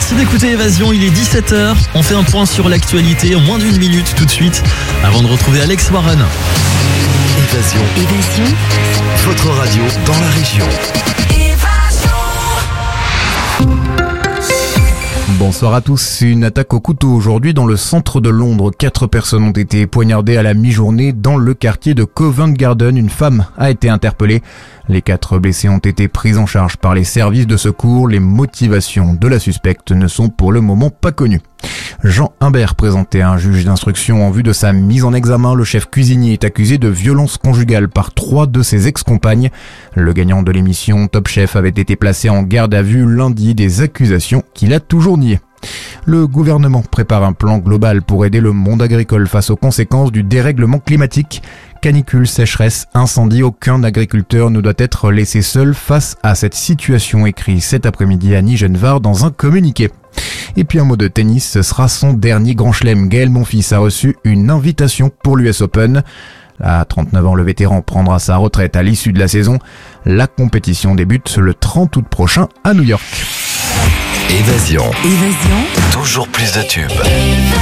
Merci d'écouter Évasion, il est 17h. On fait un point sur l'actualité en moins d'1 minute tout de suite avant de retrouver Alex Warren. Évasion. Votre radio dans la région. Bonsoir à tous. Une attaque au couteau aujourd'hui dans le centre de Londres. 4 personnes ont été poignardées à la mi-journée dans le quartier de Covent Garden. Une femme a été interpellée. Les 4 blessés ont été pris en charge par les services de secours. Les motivations de la suspecte ne sont pour le moment pas connues. Jean Humbert présenté à un juge d'instruction en vue de sa mise en examen. Le chef cuisinier est accusé de violence conjugale par 3 de ses ex-compagnes. Le gagnant de l'émission Top Chef avait été placé en garde à vue lundi, des accusations qu'il a toujours niées. Le gouvernement prépare un plan global pour aider le monde agricole face aux conséquences du dérèglement climatique. Canicule, sécheresse, incendie, aucun agriculteur ne doit être laissé seul face à cette situation, écrit cet après-midi Annie Genevard dans un communiqué. Et puis un mot de tennis, ce sera son dernier grand chelem. Gaël Monfils a reçu une invitation pour l'US Open. À 39 ans, le vétéran prendra sa retraite à l'issue de la saison. La compétition débute le 30 août prochain à New York. Évasion. Toujours plus de tubes.